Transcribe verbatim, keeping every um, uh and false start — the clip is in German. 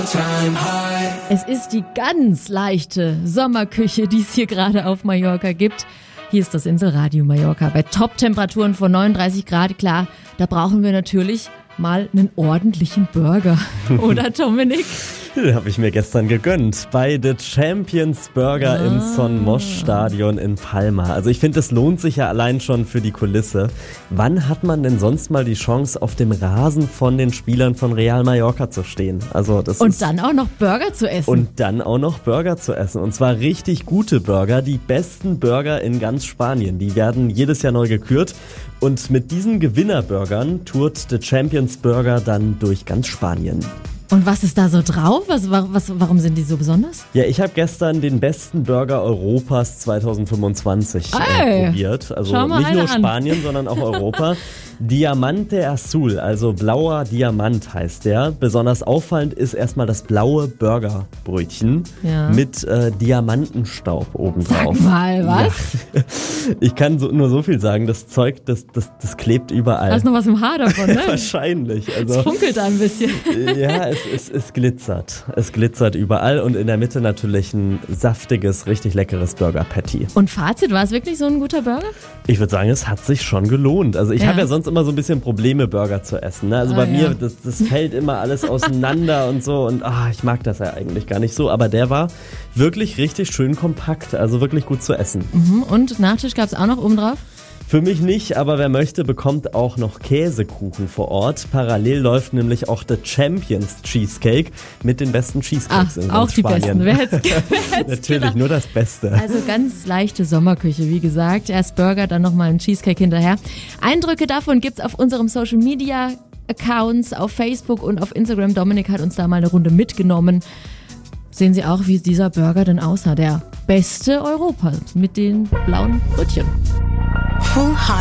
Es ist die ganz leichte Sommerküche, die es hier gerade auf Mallorca gibt. Hier ist das Inselradio Mallorca bei Top-Temperaturen von neununddreißig Grad. Klar, da brauchen wir natürlich mal einen ordentlichen Burger. Oder, Dominik? Den habe ich mir gestern gegönnt bei The Champions Burger ah. im Son Mosch Stadion in Palma. Also ich finde, es lohnt sich ja allein schon für die Kulisse. Wann hat man denn sonst mal die Chance, auf dem Rasen von den Spielern von Real Mallorca zu stehen? Also das und ist dann auch noch Burger zu essen. Und dann auch noch Burger zu essen. Und zwar richtig gute Burger, die besten Burger in ganz Spanien. Die werden jedes Jahr neu gekürt. Und mit diesen Gewinnerburgern tourt The Champions Burger dann durch ganz Spanien. Und was ist da so drauf? Was, was, warum sind die so besonders? Ja, ich habe gestern den besten Burger Europas zwanzig fünfundzwanzig äh, probiert. Also nicht nur Spanien, an. sondern auch Europa. Diamante Azul, also blauer Diamant heißt der. Besonders auffallend ist erstmal das blaue Burgerbrötchen ja. mit äh, Diamantenstaub obendrauf. Sag mal, was? Ja. Ich kann so, nur so viel sagen, das Zeug, das, das, das klebt überall. Da ist noch was im Haar davon, ne? Wahrscheinlich. Also, es funkelt da ein bisschen. Ja, es, es, es glitzert. Es glitzert überall und in der Mitte natürlich ein saftiges, richtig leckeres Burger-Patty. Und Fazit, war es wirklich so ein guter Burger? Ich würde sagen, es hat sich schon gelohnt. Also ich ja. habe ja sonst immer so ein bisschen Probleme, Burger zu essen. Ne? Also ah, bei mir, ja. das, das fällt immer alles auseinander und so. Und ah, ich mag das ja eigentlich gar nicht so. Aber der war wirklich richtig schön kompakt. Also wirklich gut zu essen. Mhm. Und Nachtisch gab es auch noch oben drauf? Für mich nicht, aber wer möchte, bekommt auch noch Käsekuchen vor Ort. Parallel läuft nämlich auch The Champions Cheesecake mit den besten Cheesecakes Ach, in auch die Spanien. besten. Wer hätt's, wer hätt's Natürlich, gedacht? Nur das Beste. Also ganz leichte Sommerküche, wie gesagt. Erst Burger, dann nochmal ein Cheesecake hinterher. Eindrücke davon gibt's auf unserem Social Media Accounts, auf Facebook und auf Instagram. Dominik hat uns da mal eine Runde mitgenommen. Sehen Sie auch, wie dieser Burger denn aussah. Der beste Europas mit den blauen Brötchen. Full